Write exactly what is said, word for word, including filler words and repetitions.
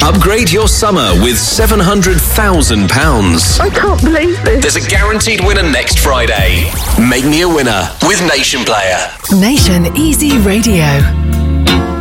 Upgrade your summer with seven hundred thousand pounds. I can't believe this. There's a guaranteed winner next Friday. Make me a winner with Nation Player. Nation Easy Radio.